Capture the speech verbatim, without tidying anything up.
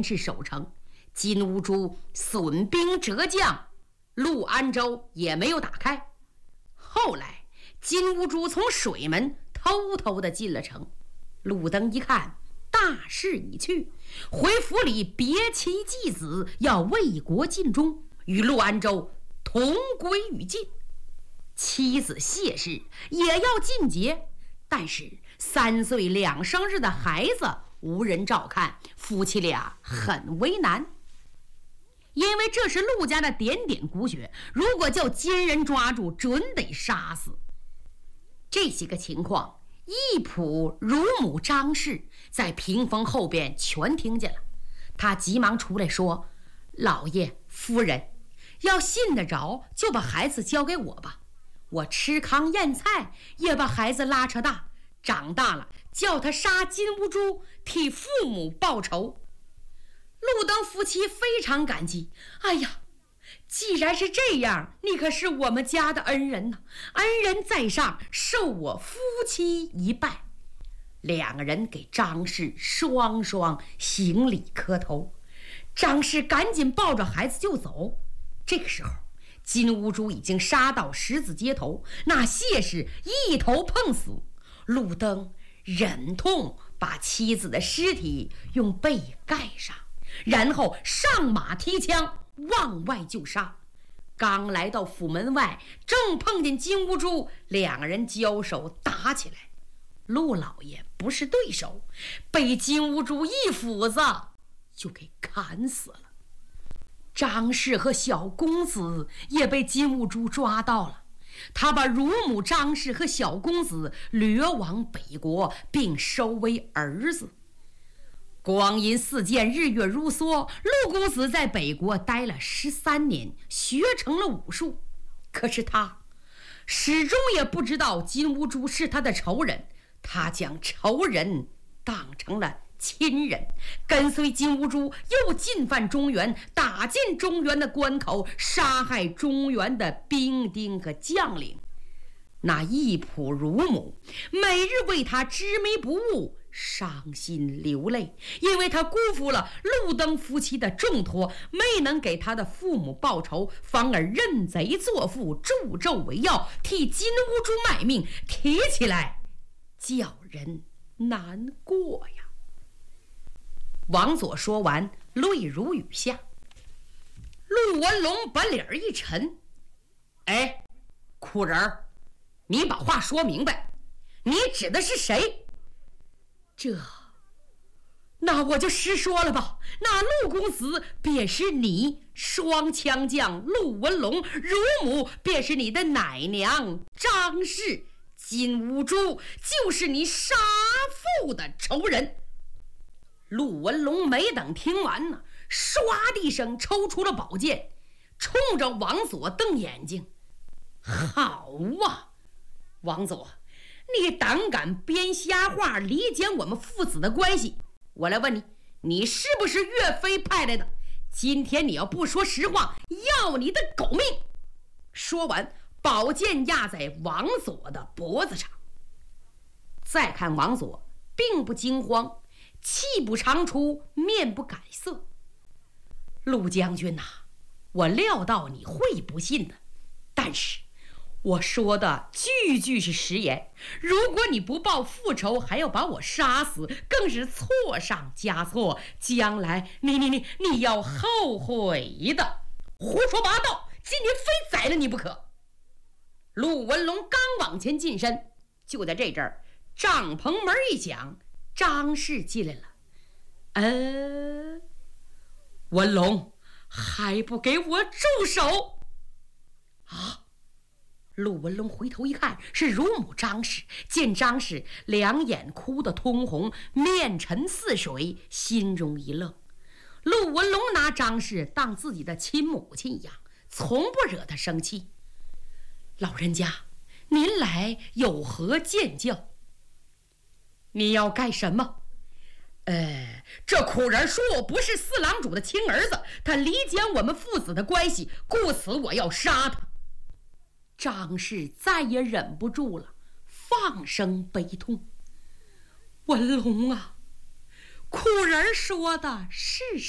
坚持守城，金兀术损兵折将，陆安州也没有打开。后来金兀术从水门偷偷的进了城，陆登一看大势已去，回府里别妻继子，要为国尽忠，与陆安州同归于尽。妻子谢氏也要进节，但是三岁两生日的孩子无人照看，夫妻俩很为难。因为这是陆家的点点骨血，如果叫金人抓住，准得杀死。这些个情况，义仆乳母张氏在屏风后边全听见了，他急忙出来说：老爷夫人，要信得着就把孩子交给我吧，我吃糠咽菜也把孩子拉扯大，长大了叫他杀金兀术，替父母报仇。陆登夫妻非常感激，哎呀，既然是这样，你可是我们家的恩人呢、啊，恩人在上，受我夫妻一拜。两个人给张氏双双行礼磕头，张氏赶紧抱着孩子就走。这个时候金兀术已经杀到十字街头，那谢氏一头碰死。陆登忍痛把妻子的尸体用被盖上，然后上马踢枪往外就杀。刚来到府门外，正碰见金兀术，两个人交手打起来。陆老爷不是对手，被金兀术一斧子就给砍死了。张氏和小公子也被金兀术抓到了，他把乳母张氏和小公子掠往北国，并收为儿子。光阴似箭，日月如梭，陆公子在北国待了十三年，学成了武术。可是他始终也不知道金兀术是他的仇人，他将仇人当成了亲人，跟随金兀术又进犯中原，打进中原的关口，杀害中原的兵丁和将领。那义仆乳母每日为他执迷不悟，伤心流泪，因为他辜负了陆登夫妻的重托，没能给他的父母报仇，反而认贼作父，助纣为药，替金兀术卖命，提起来叫人难过呀。王佐说完，泪如雨下。陆文龙把脸一沉：哎，苦人儿，你把话说明白，你指的是谁？这那我就实说了吧，那陆公子便是你，双枪将陆文龙，乳母便是你的奶娘张氏，金兀术就是你杀父的仇人。陆文龙没等听完呢，唰的一声抽出了宝剑，冲着王佐瞪眼睛。好啊，王佐，你胆敢编瞎话，理解我们父子的关系。我来问你，你是不是岳飞派来的？今天你要不说实话，要你的狗命！说完，宝剑压在王佐的脖子上。再看王佐并不惊慌，气不长出，面不改色。陆将军呐、啊，我料到你会不信的，但是我说的句句是实言，如果你不报复仇，还要把我杀死，更是错上加错，将来你你你你要后悔的。胡说八道，今天非宰了你不可。陆文龙刚往前近身，就在这阵儿，帐篷门一响，张氏进来了。呃，文龙还不给我住手啊！陆文龙回头一看，是乳母张氏。见张氏两眼哭得通红，面沉似水，心中一愣。陆文龙拿张氏当自己的亲母亲一样，从不惹她生气。老人家，您来有何见教？你要干什么？呃，这苦人说我不是四郎主的亲儿子，他理解我们父子的关系，故此我要杀他。张氏再也忍不住了，放声悲痛。文龙啊，苦人说的是